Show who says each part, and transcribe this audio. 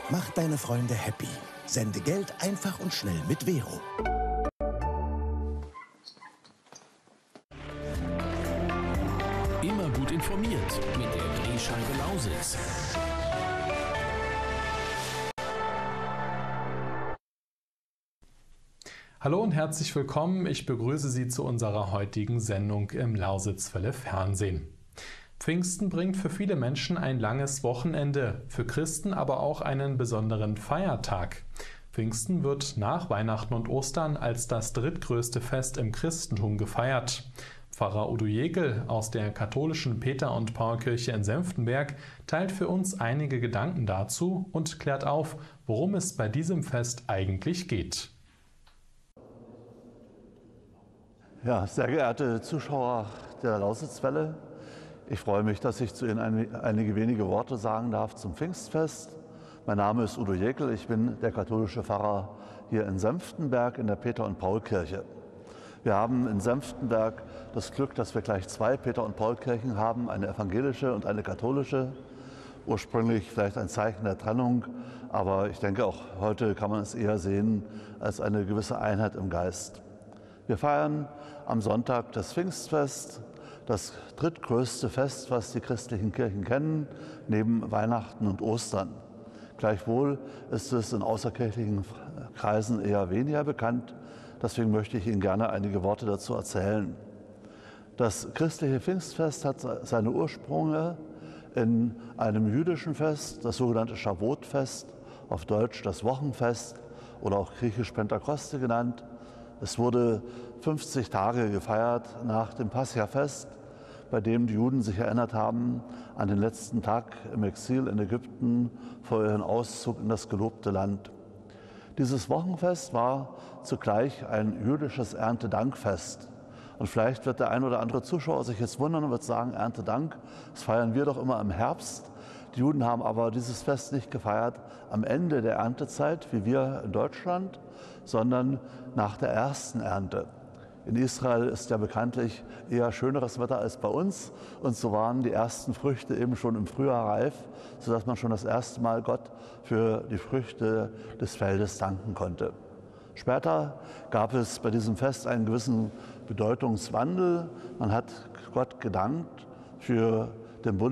Speaker 1: Mach deine Freunde happy. Sende Geld einfach und schnell mit Vero.
Speaker 2: Immer gut informiert mit der Drehscheibe Lausitz.
Speaker 3: Hallo und herzlich willkommen. Ich begrüße Sie zu unserer heutigen Sendung im Lausitzwelle Fernsehen. Pfingsten bringt für viele Menschen ein langes Wochenende, für Christen aber auch einen besonderen Feiertag. Pfingsten wird nach Weihnachten und Ostern als das drittgrößte Fest im Christentum gefeiert. Pfarrer Udo Jekel aus der katholischen Peter- und Paulkirche in Senftenberg teilt für uns einige Gedanken dazu und klärt auf, worum es bei diesem Fest eigentlich geht.
Speaker 4: Ja, sehr geehrte Zuschauer der Lausitzwelle, ich freue mich, dass ich zu Ihnen einige wenige Worte sagen darf zum Pfingstfest. Mein Name ist Udo Jekel, ich bin der katholische Pfarrer hier in Senftenberg in der Peter- und Paulkirche. Wir haben in Senftenberg das Glück, dass wir gleich zwei Peter- und Paulkirchen haben, eine evangelische und eine katholische. Ursprünglich vielleicht ein Zeichen der Trennung, aber ich denke, auch heute kann man es eher sehen als eine gewisse Einheit im Geist. Wir feiern am Sonntag das Pfingstfest, das drittgrößte Fest, was die christlichen Kirchen kennen, neben Weihnachten und Ostern. Gleichwohl ist es in außerkirchlichen Kreisen eher weniger bekannt. Deswegen möchte ich Ihnen gerne einige Worte dazu erzählen. Das christliche Pfingstfest hat seine Ursprünge in einem jüdischen Fest, das sogenannte Schavotfest, auf Deutsch das Wochenfest oder auch griechisch Pentakoste genannt. Es wurde 50 Tage gefeiert nach dem Pascha-Fest, bei dem die Juden sich erinnert haben an den letzten Tag im Exil in Ägypten vor ihrem Auszug in das gelobte Land. Dieses Wochenfest war zugleich ein jüdisches Erntedankfest. Und vielleicht wird der ein oder andere Zuschauer sich jetzt wundern und wird sagen, Erntedank, das feiern wir doch immer im Herbst. Die Juden haben aber dieses Fest nicht gefeiert am Ende der Erntezeit, wie wir in Deutschland, sondern nach der ersten Ernte. In Israel ist ja bekanntlich eher schöneres Wetter als bei uns. Und so waren die ersten Früchte eben schon im Frühjahr reif, sodass man schon das erste Mal Gott für die Früchte des Feldes danken konnte. Später gab es bei diesem Fest einen gewissen Bedeutungswandel. Man hat Gott gedankt für den Bund